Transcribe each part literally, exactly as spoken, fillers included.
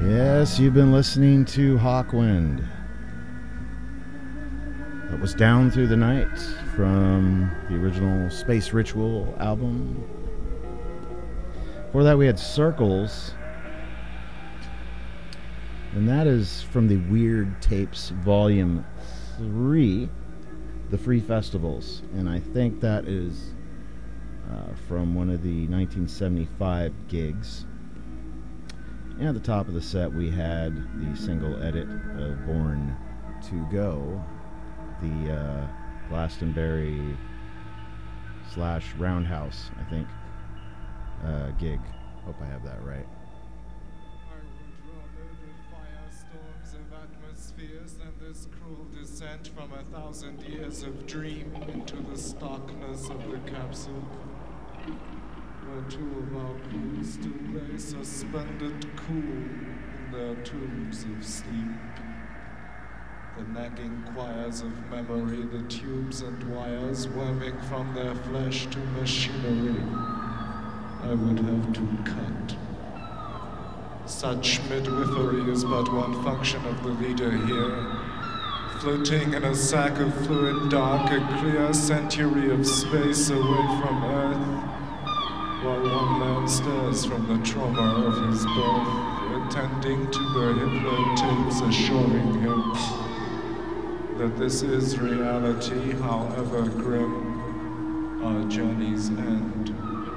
Yes, you've been listening to Hawkwind. That was Down Through the Night from the original Space Ritual album. Before that we had Circles, and that is from the Weird Tapes Volume three, The Free Festivals, and I think that is uh, from one of the nineteen seventy-five gigs. And at the top of the set we had the single edit of Born to Go, the uh, Glastonbury slash Roundhouse, I think, uh, gig. Hope I have that right. I would rather the firestorms of atmospheres than this cruel descent from a thousand years of dream into the starkness of the capsule, where two of our crew still lay suspended cool in their tombs of sleep. The nagging choirs of memory, the tubes and wires worming from their flesh to machinery, I would have to cut. Such midwifery is but one function of the leader here. Floating in a sack of fluid dark, a clear century of space away from Earth, while one man stares from the trauma of his birth, attending to the Hitler tapes assuring him that this is reality, however grim our journey's end.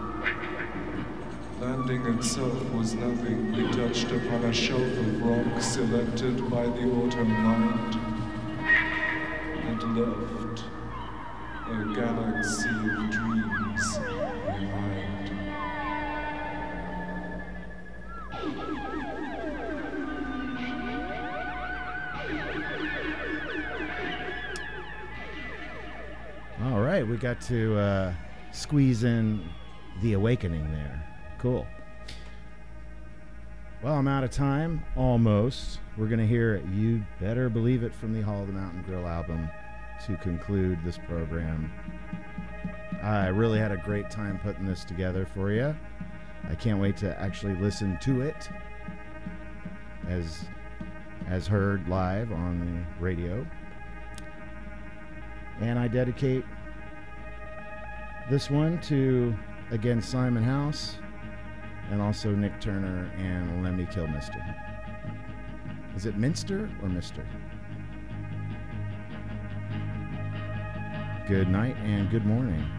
Landing itself was nothing. We touched upon a shelf of rock selected by the auto mind and left a galaxy of dreams behind. All right, we got to uh, squeeze in The Awakening there. Cool. Well, I'm out of time, almost. We're going to hear You Better Believe It from the Hall of the Mountain Grill album to conclude this program. I really had a great time putting this together for you. I can't wait to actually listen to it as, as heard live on the radio. And I dedicate this one to, again, Simon House, and also Nick Turner and Lemmy Kilmister. Is it Minster or Mister? Good night and good morning.